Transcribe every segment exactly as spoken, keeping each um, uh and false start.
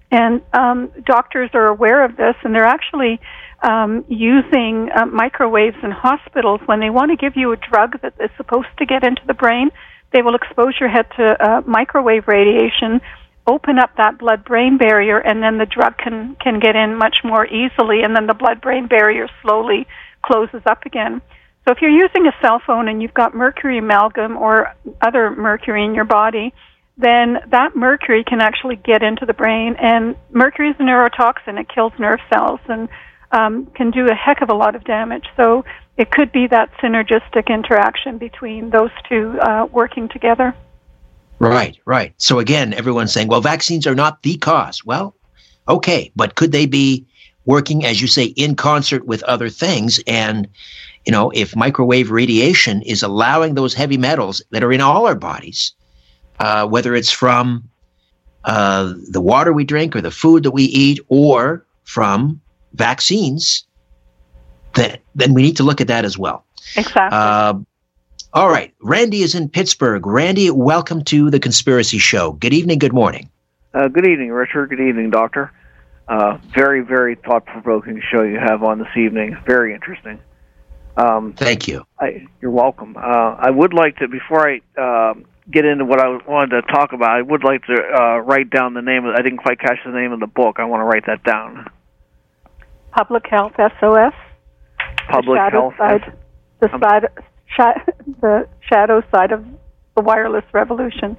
And um, doctors are aware of this, and they're actually um, using uh, microwaves in hospitals. When they want to give you a drug that is supposed to get into the brain, they will expose your head to uh, microwave radiation, open up that blood-brain barrier, and then the drug can, can get in much more easily, and then the blood-brain barrier slowly closes up again. So if you're using a cell phone and you've got mercury amalgam or other mercury in your body, then that mercury can actually get into the brain, and mercury is a neurotoxin. It kills nerve cells and um, can do a heck of a lot of damage. So it could be that synergistic interaction between those two uh, working together. Right, right. So again, everyone's saying, well, vaccines are not the cause. Well, okay, but could they be working, as you say, in concert with other things? And, you know, if microwave radiation is allowing those heavy metals that are in all our bodies, uh, whether it's from uh, the water we drink or the food that we eat or from vaccines, that, then we need to look at that as well. Exactly. Uh, all right. Randy is in Pittsburgh. Randy, welcome to The Conspiracy Show. Good evening, good morning. Uh, good evening, Richard. Good evening, Doctor. Uh, very, very thought-provoking show you have on this evening. Very interesting. Um, Thank you. I, you're welcome. Uh, I would like to, before I uh, get into what I wanted to talk about, I would like to uh, write down the name of, I didn't quite catch the name of the book. I want to write that down. Public Health S O S. Public the Health. Side, the, um, side, sh- the shadow side of the wireless revolution.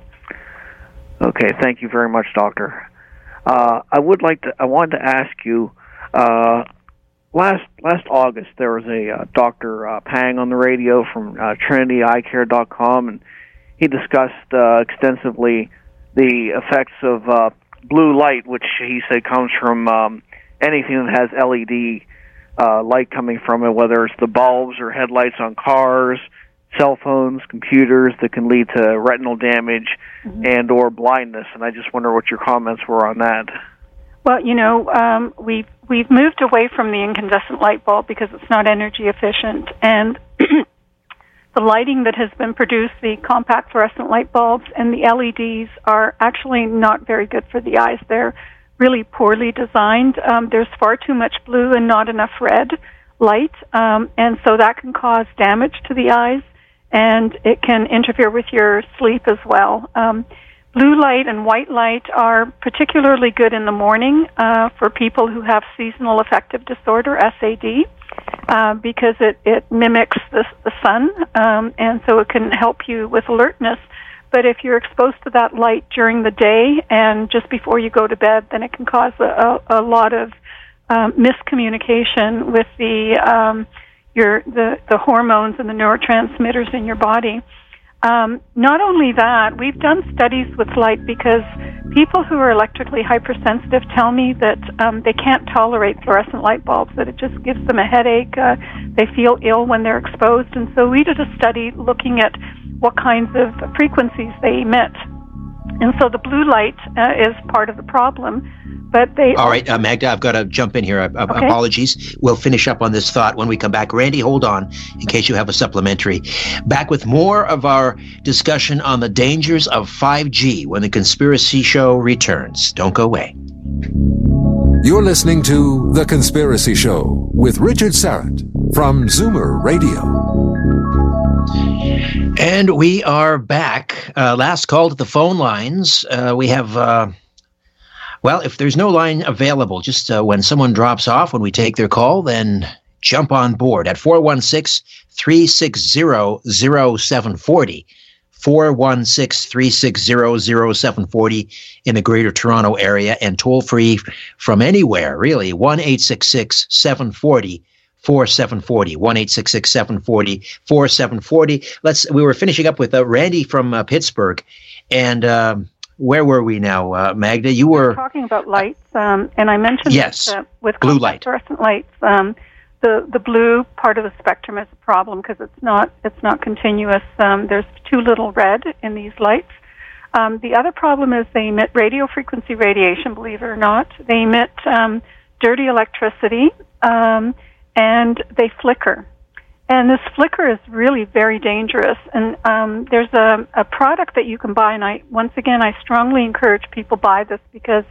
Okay, thank you very much, Doctor. Uh, I would like to, I wanted to ask you, uh, last last August there was a uh, Doctor Uh, Pang on the radio from uh, Trinity Eye Care dot com, and he discussed uh, extensively the effects of uh, blue light, which he said comes from um, anything that has L E D uh, light coming from it, whether it's the bulbs or headlights on cars, cell phones, computers, that can lead to retinal damage mm-hmm. and or blindness. And I just wonder what your comments were on that. Well, you know, um, we've, we've moved away from the incandescent light bulb because it's not energy efficient. And the lighting that has been produced, the compact fluorescent light bulbs and the L E Ds, are actually not very good for the eyes. They're really poorly designed. Um, there's far too much blue and not enough red light, um, and so that can cause damage to the eyes, and it can interfere with your sleep as well. Um, blue light and white light are particularly good in the morning uh, for people who have seasonal affective disorder, S A D, uh, because it, it mimics the, the sun, um, and so it can help you with alertness. But if you're exposed to that light during the day and just before you go to bed, then it can cause a, a, a lot of um, miscommunication with the um, your the, the hormones and the neurotransmitters in your body. Um, not only that, we've done studies with light because people who are electrically hypersensitive tell me that um, they can't tolerate fluorescent light bulbs, that it just gives them a headache. Uh, they feel ill when they're exposed. And so we did a study looking at what kinds of frequencies they emit. And so the blue light uh, is part of the problem. But they All right, uh, Magda, I've got to jump in here. Uh, okay. Apologies. We'll finish up on this thought when we come back. Randy, hold on in case you have a supplementary. Back with more of our discussion on the dangers of five G when the Conspiracy Show returns. Don't go away. You're listening to The Conspiracy Show with Richard Syrett from Zoomer Radio. And we are back. Uh, last call to the phone lines. Uh, we have... Uh, Well, if there's no line available, just uh, when someone drops off, when we take their call, then jump on board at four one six, three six zero, zero seven four zero, four one six, three six zero, zero seven four zero in the Greater Toronto Area, and toll free from anywhere, really, one eight six six, seven four zero, four seven four zero, one eight six six, seven four zero, four seven four zero. Let's, we were finishing up with uh, Randy from uh, Pittsburgh, and... Um, Where were we now, uh, Magda? You were... we were talking about lights, um, and I mentioned yes, that, uh, with blue light. fluorescent lights, um, the the blue part of the spectrum is a problem because it's not it's not continuous. Um, there's too little red in these lights. Um, the other problem is they emit radio frequency radiation. Believe it or not, they emit um, dirty electricity, um, and they flicker. And this flicker is really very dangerous. And um, there's a, a product that you can buy, and I once again I strongly encourage people buy this because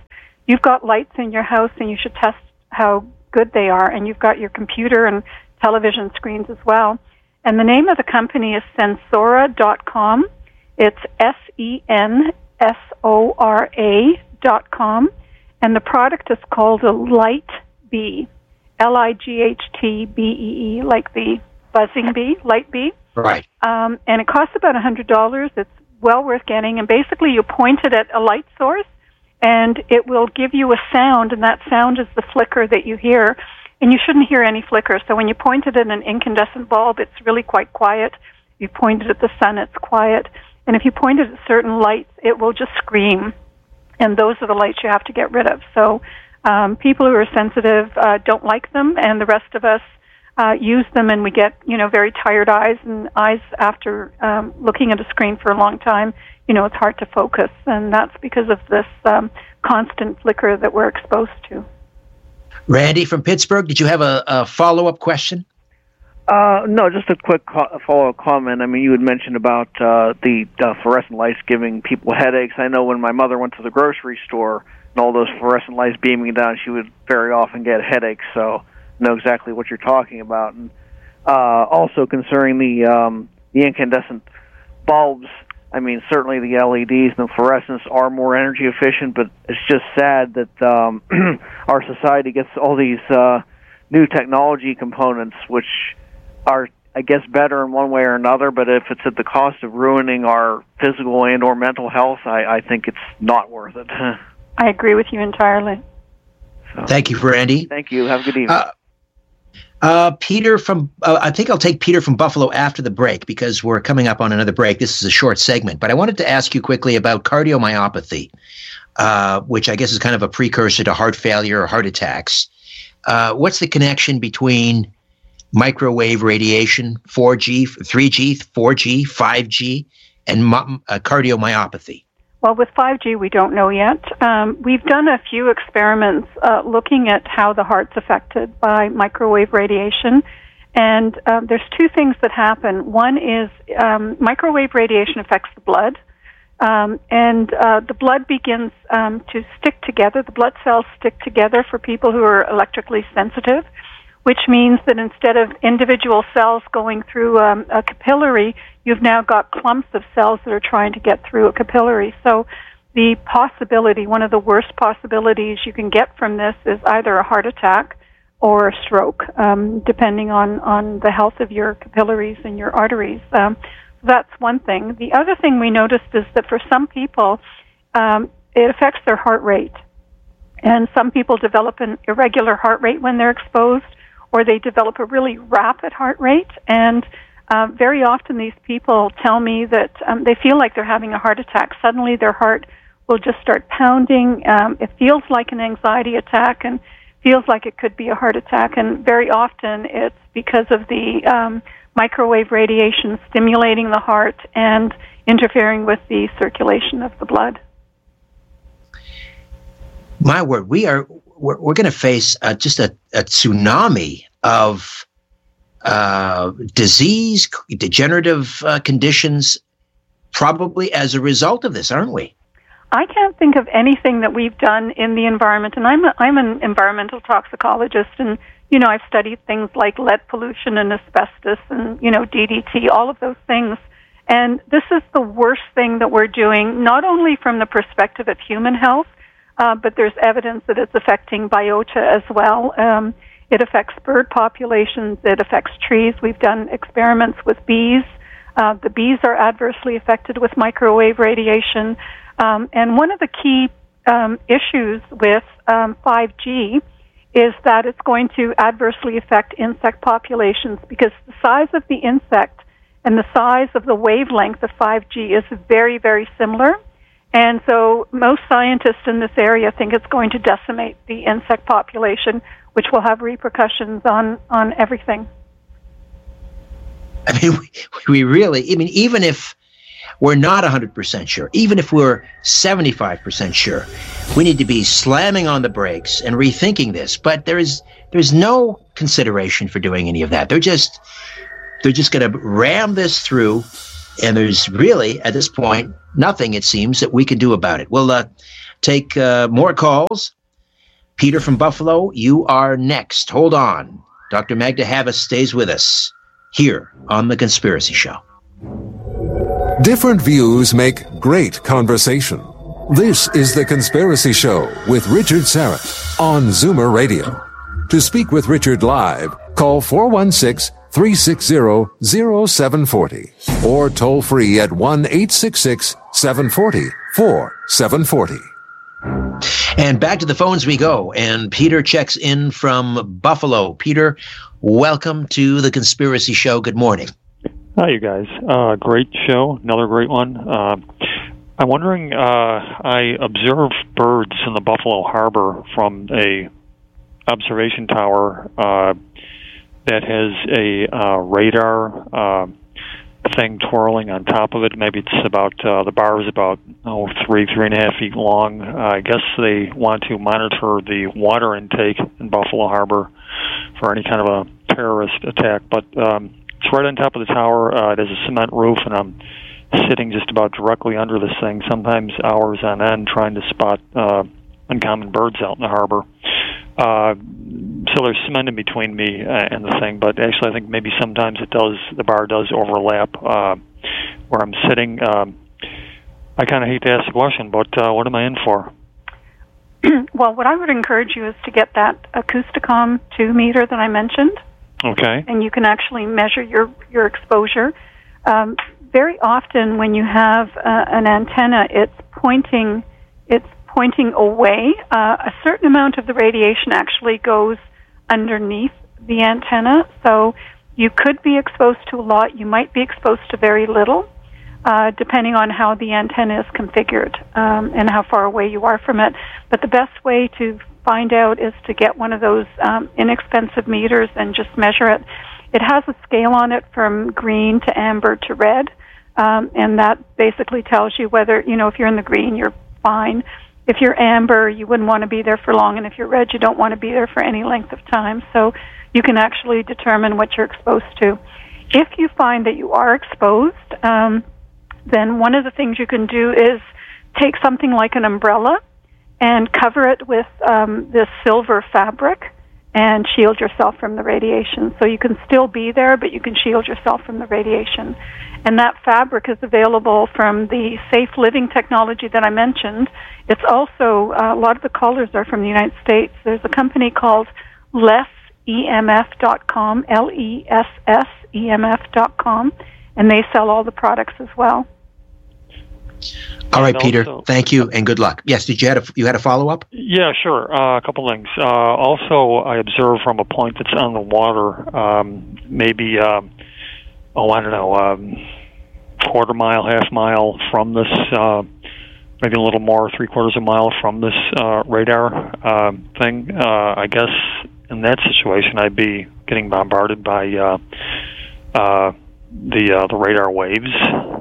you've got lights in your house and you should test how good they are, and you've got your computer and television screens as well. And the name of the company is Sensora dot com. It's S E N S O R A dot com. And the product is called a Light Bee, L I G H T B E E, like the buzzing bee, Light Bee. Right. Um, and it costs about one hundred dollars. It's well worth getting. And basically you point it at a light source, and it will give you a sound, and that sound is the flicker that you hear. And you shouldn't hear any flicker. So when you point it at an incandescent bulb, it's really quite quiet. You point it at the sun, it's quiet. And if you point it at certain lights, it will just scream. And those are the lights you have to get rid of. So um, people who are sensitive uh, don't like them, and the rest of us uh, use them, and we get, you know, very tired eyes, and eyes after um, looking at a screen for a long time, you know, it's hard to focus. And that's because of this um, constant flicker that we're exposed to. Randy from Pittsburgh, did you have a, a follow-up question? Uh, no, just a quick co- follow-up comment. I mean, you had mentioned about uh, the uh, fluorescent lights giving people headaches. I know when my mother went to the grocery store and all those fluorescent lights beaming down, she would very often get headaches, so I know exactly what you're talking about. And uh, also concerning the, um, the incandescent bulbs, I mean, certainly the L E Ds and the fluorescents are more energy efficient, but it's just sad that um, our society gets all these uh, new technology components, which are, I guess, better in one way or another, but if it's at the cost of ruining our physical and or mental health, I, I think it's not worth it. I agree with you entirely. So, thank you, Randy. Thank you. Have a good evening. Uh, Uh, Peter from, uh, I think I'll take Peter from Buffalo after the break because we're coming up on another break. This is a short segment, but I wanted to ask you quickly about cardiomyopathy, uh, which I guess is kind of a precursor to heart failure or heart attacks. Uh, what's the connection between microwave radiation, four G, three G, four G, five G, and mo- uh, cardiomyopathy? Well, with five G, we don't know yet. Um, we've done a few experiments uh, looking at how the heart's affected by microwave radiation. And um, there's two things that happen. One is um, microwave radiation affects the blood. Um, and uh, the blood begins um, to stick together. The blood cells stick together for people who are electrically sensitive, which means that instead of individual cells going through um, a capillary, you've now got clumps of cells that are trying to get through a capillary. So the possibility, one of the worst possibilities you can get from this is either a heart attack or a stroke, um, depending on, on the health of your capillaries and your arteries. Um, that's one thing. The other thing we noticed is that for some people, um, it affects their heart rate. And some people develop an irregular heart rate when they're exposed, or they develop a really rapid heart rate. And uh, very often these people tell me that um, they feel like they're having a heart attack. Suddenly their heart will just start pounding. Um, it feels like an anxiety attack and feels like it could be a heart attack. And very often it's because of the um, microwave radiation stimulating the heart and interfering with the circulation of the blood. My word, we are we're, we're going to face uh, just a, a tsunami of uh, disease, degenerative uh, conditions, probably as a result of this, aren't we? I can't think of anything that we've done in the environment, and I'm a, I'm an environmental toxicologist, and you know I've studied things like lead pollution and asbestos, and you know D D T, all of those things. And this is the worst thing that we're doing, not only from the perspective of human health, uh, but there's evidence that it's affecting biota as well. Um, it affects bird populations. It affects trees. We've done experiments with bees. Uh, the bees are adversely affected with microwave radiation. Um, and one of the key um, issues with um, five G is that it's going to adversely affect insect populations because the size of the insect and the size of the wavelength of five G is very, very similar. And so most scientists in this area think it's going to decimate the insect population, which will have repercussions on, on everything. I mean, we, we really, I mean, even if we're not one hundred percent sure, even if we're seventy-five percent sure, we need to be slamming on the brakes and rethinking this. But there is there's no consideration for doing any of that. They're just they're just going to ram this through, and there's really, at this point, nothing, it seems, that we can do about it. We'll uh, take uh, more calls Peter from Buffalo, you are next. Hold on. Doctor Magda Havas stays with us here on The Conspiracy Show. Different views make great conversation. This is The Conspiracy Show with Richard Syrett on Zoomer Radio. To speak with Richard live, call four one six, three six zero, zero seven four zero or toll free at one eight six six, seven four zero, four seven four zero. And back to the phones we go. And Peter checks in from Buffalo. Peter, welcome to The Conspiracy Show. Good morning. Hi, you guys. Uh, great show. Another great one. Uh, I'm wondering, uh, I observe birds in the Buffalo Harbor from a observation tower uh, that has a uh, radar uh, thing twirling on top of it. Maybe it's about, uh, the bar is about, oh, three, three and a half feet long. Uh, I guess they want to monitor the water intake in Buffalo Harbor for any kind of a terrorist attack. But um, it's right on top of the tower. Uh, it has a cement roof, and I'm sitting just about directly under this thing, sometimes hours on end, trying to spot uh, uncommon birds out in the harbor. Uh, so there's cement in between me and the thing, but actually I think maybe sometimes it does, the bar does overlap uh, where I'm sitting. Um, I kind of hate to ask the question, but uh, what am I in for? Well, what I would encourage you is to get that Acousticom two meter that I mentioned. Okay. And you can actually measure your, your exposure. Um, very often when you have uh, an antenna, it's pointing, it's pointing away. Uh, a certain amount of the radiation actually goes underneath the antenna, so you could be exposed to a lot. You might be exposed to very little, uh, depending on how the antenna is configured um, and how far away you are from it. But the best way to find out is to get one of those um, inexpensive meters and just measure it. It has a scale on it from green to amber to red, um, and that basically tells you whether, you know, if you're in the green, you're fine. If you're amber, you wouldn't want to be there for long, and if you're red, you don't want to be there for any length of time. So you can actually determine what you're exposed to. If you find that you are exposed, um, then one of the things you can do is take something like an umbrella and cover it with um, this silver fabric and shield yourself from the radiation. So you can still be there, but you can shield yourself from the radiation. And that fabric is available from the Safe Living technology that I mentioned. It's also, uh, a lot of the callers are from the United States. There's a company called less E M F dot com, L E S S E M F dot com, and they sell all the products as well. All right, And Peter, also- thank you and good luck. Yes, did you had a, you had a follow-up? Yeah, sure. Uh, a couple things. Uh, also, I observe from a point that's on the water, um, maybe, um, oh, I don't know, um, quarter mile, half mile from this, uh, maybe a little more, three quarters of a mile from this uh, radar uh, thing. Uh, I guess in that situation, I'd be getting bombarded by uh, uh, the uh, the radar waves.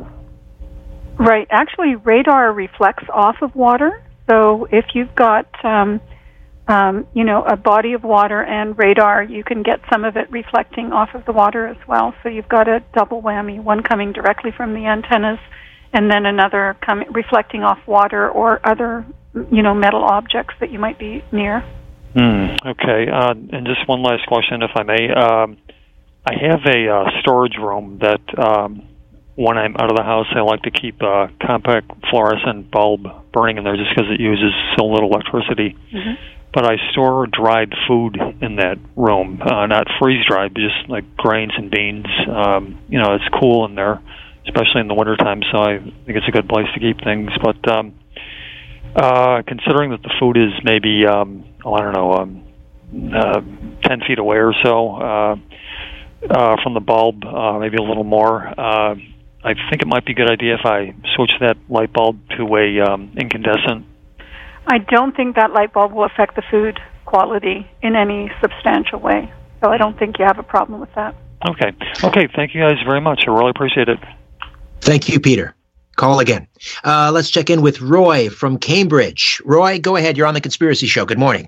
Right. Actually, radar reflects off of water. So if you've got, um, um, you know, a body of water and radar, you can get some of it reflecting off of the water as well. So you've got a double whammy, one coming directly from the antennas and then another coming reflecting off water or other, you know, metal objects that you might be near. Hmm. Okay. Uh, and just one last question, if I may. Um, I have a uh, storage room that... Um, when I'm out of the house, I like to keep a compact fluorescent bulb burning in there just because it uses so little electricity. Mm-hmm. But I store dried food in that room, uh, not freeze-dried, but just like grains and beans. Um, you know, it's cool in there, especially in the wintertime, so I think it's a good place to keep things. But um, uh, considering that the food is maybe, um, oh, I don't know, um, uh, ten feet away or so uh, uh, from the bulb, uh, maybe a little more, uh, I think it might be a good idea if I switch that light bulb to a um, incandescent. I don't think that light bulb will affect the food quality in any substantial way. So I don't think you have a problem with that. Okay. Okay, thank you guys very much. I really appreciate it. Thank you, Peter. Call again. Uh, let's check in with Roy from Cambridge. Roy, go ahead. You're on The Conspiracy Show. Good morning.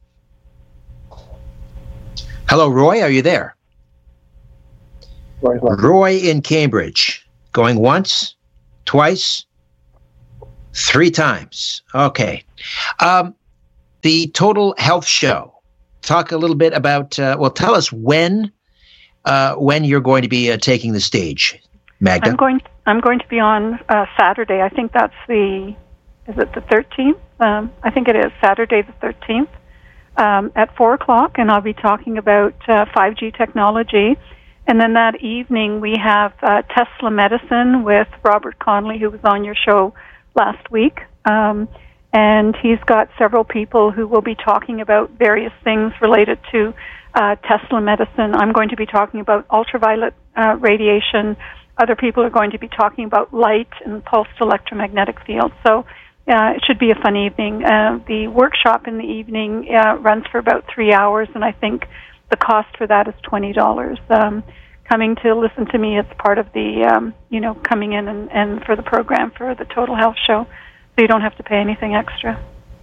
Hello, Roy. Are you there? Roy, Roy in Cambridge. Going once, twice, three times. Okay. Um, the Total Health Show. Talk a little bit about, uh, well, tell us when uh, when you're going to be uh, taking the stage, Magda. I'm going, I'm going to be on uh, Saturday. I think that's the, is it the thirteenth? Um, I think it is Saturday the thirteenth um, at four o'clock, and I'll be talking about uh, five G technology. And then that evening we have uh, Tesla Medicine with Robert Conley, who was on your show last week. Um, and he's got several people who will be talking about various things related to uh, Tesla Medicine. I'm going to be talking about ultraviolet uh, radiation. Other people are going to be talking about light and pulsed electromagnetic fields. So uh, it should be a fun evening. Uh, the workshop in the evening uh, runs for about three hours, and I think the cost for that is twenty dollars. Um, coming to listen to me, it's part of the, um, you know, coming in and, and for the program for the Total Health Show, so you don't have to pay anything extra.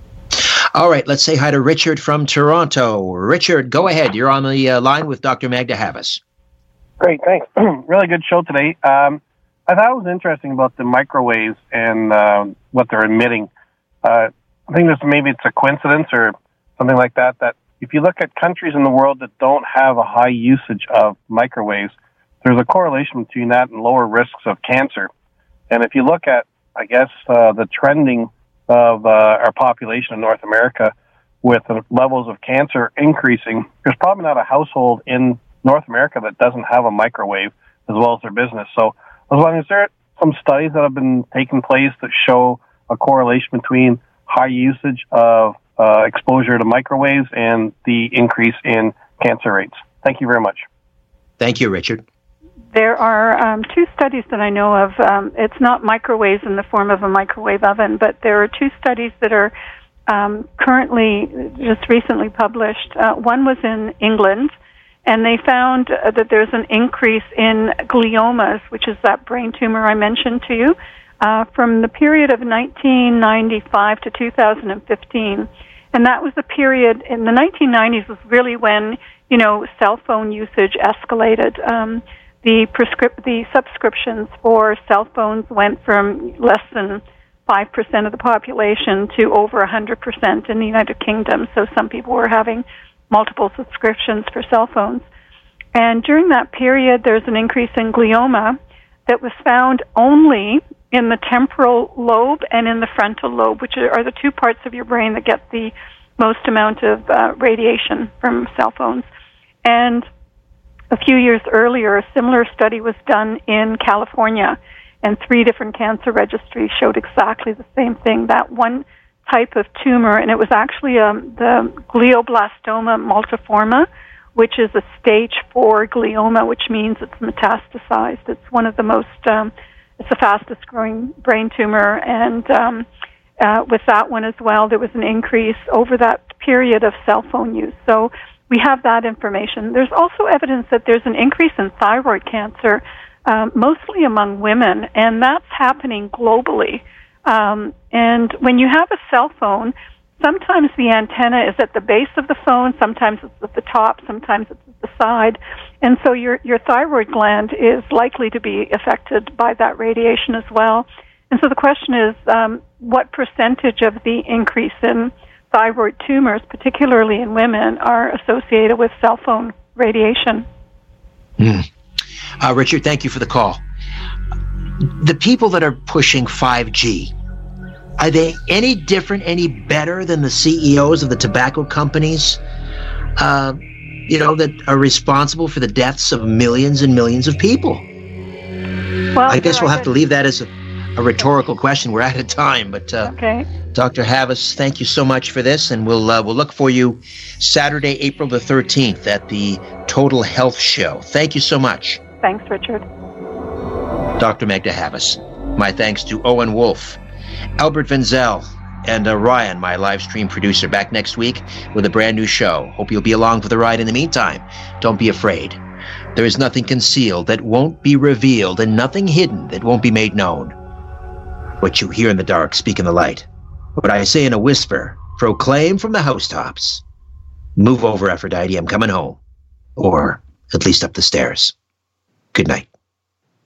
All right, let's say hi to Richard from Toronto. Richard, go ahead. You're on the uh, line with Doctor Magda Havas. Great, thanks. Really good show today. Um, I thought it was interesting about the microwaves and uh, what they're emitting. Uh, I think this maybe it's a coincidence or something like that, that if you look at countries in the world that don't have a high usage of microwaves, there's a correlation between that and lower risks of cancer. And if you look at, I guess, uh, the trending of uh, our population in North America with the levels of cancer increasing, there's probably not a household in North America that doesn't have a microwave as well as their business. So I was wondering, is there some studies that have been taking place that show a correlation between high usage of uh, exposure to microwaves and the increase in cancer rates? Thank you very much. Thank you, Richard. There are um, two studies that I know of. Um, it's not microwaves in the form of a microwave oven, but there are two studies that are um, currently, just recently published. Uh, one was in England, and they found uh, that there's an increase in gliomas, which is that brain tumor I mentioned to you, uh, from the period of nineteen ninety-five to two thousand fifteen. And that was the period in the nineteen nineties was really when, you know, cell phone usage escalated. Um, the prescript, the subscriptions for cell phones went from less than five percent of the population to over one hundred percent in the United Kingdom. So some people were having multiple subscriptions for cell phones. And during that period, there's an increase in glioma that was found only in the temporal lobe and in the frontal lobe, which are the two parts of your brain that get the most amount of uh, radiation from cell phones. And a few years earlier, a similar study was done in California, and three different cancer registries showed exactly the same thing, that one type of tumor, and it was actually um, the glioblastoma multiforme, which is a stage four glioma, which means it's metastasized. It's one of the most, um, it's the fastest growing brain tumor, and um, uh, with that one as well, there was an increase over that period of cell phone use. So we have that information. There's also evidence that there's an increase in thyroid cancer, um, mostly among women, and that's happening globally. Um, and when you have a cell phone, sometimes the antenna is at the base of the phone, sometimes it's at the top, sometimes it's at the side, and so your your thyroid gland is likely to be affected by that radiation as well. And so the question is, um, what percentage of the increase in thyroid tumors, particularly in women, are associated with cell phone radiation? Mm. Uh, Richard, thank you for the call. The people that are pushing five G, are they any different, any better than the C E Os of the tobacco companies, uh, you know, that are responsible for the deaths of millions and millions of people? Well, I guess we'll have to leave that as a, a rhetorical question. We're out of time, but uh, okay. Doctor Havas, thank you so much for this, and we'll uh, we'll look for you Saturday, April the thirteenth at the Total Health Show. Thank you so much. Thanks, Richard. Doctor Magda Havas. My thanks to Owen Wolf, Albert Vinzel, and uh, Ryan, my live stream producer, back next week with a brand new show. Hope you'll be along for the ride. In the meantime, don't be afraid. There is nothing concealed that won't be revealed, and nothing hidden that won't be made known. What you hear in the dark, speak in the light. What I say in a whisper, proclaim from the housetops. Move over, Aphrodite, I'm coming home. Or at least up the stairs. Good night.